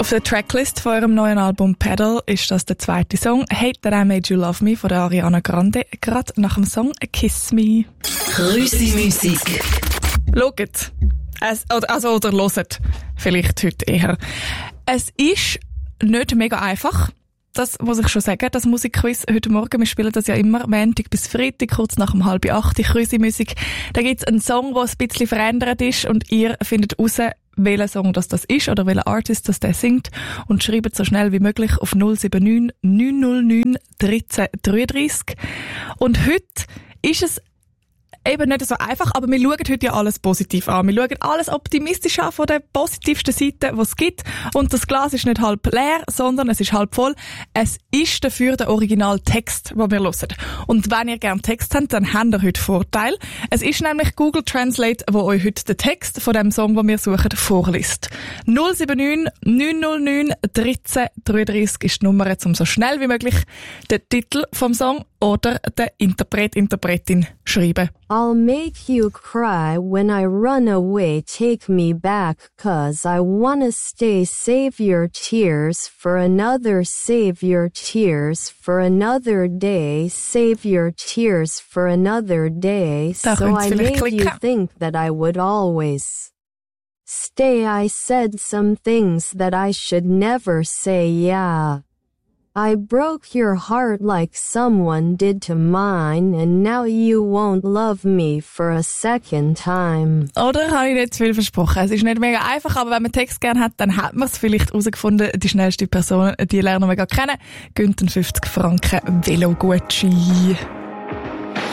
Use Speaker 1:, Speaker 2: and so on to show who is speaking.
Speaker 1: Auf der Tracklist von ihrem neuen Album Pedal ist das der zweite Song «Hate That I Made You Love Me» von der Ariana Grande, gerade nach dem Song «Kiss Me».
Speaker 2: Grüße Musik.
Speaker 1: Schaut. Oder hört. Vielleicht heute eher. Es ist nicht mega einfach. Das muss ich schon sagen, das Musikquiz heute Morgen. Wir spielen das ja immer Montag bis Freitag, kurz nach 7:30, Krüsi-Musik. Da gibt's einen Song, der ein bisschen verändert ist und ihr findet raus, welcher Song das ist oder welcher Artist das der singt und schreibt so schnell wie möglich auf 079 909 1333. Und heute ist es eben nicht so einfach, aber wir schauen heute ja alles positiv an. Wir schauen alles optimistisch an von der positivsten Seite, die es gibt. Und das Glas ist nicht halb leer, sondern es ist halb voll. Es ist dafür der Originaltext, den wir hören. Und wenn ihr gerne Text habt, dann habt ihr heute Vorteil. Es ist nämlich Google Translate, wo euch heute den Text von dem Song, den wir suchen, vorliest. 079 909 1333 ist die Nummer, um so schnell wie möglich den Titel vom Song oder den Interpretin schreiben.
Speaker 3: I'll make you cry when I run away, take me back, 'cause I wanna stay, save your tears for another, save your tears for another day, save your tears for another day, so I made you think that I would always stay. I said some things that I should never say, yeah. I broke your heart like someone did to mine, and now you won't love me for a second time.
Speaker 1: Oder habe ich nicht zu viel versprochen? Es ist nicht mega einfach, aber wenn man Text gerne hat, dann hat man es vielleicht herausgefunden. Die schnellste Person, die lernen wir gerade kennen, gönnt einen 50 Franken Velogutschein.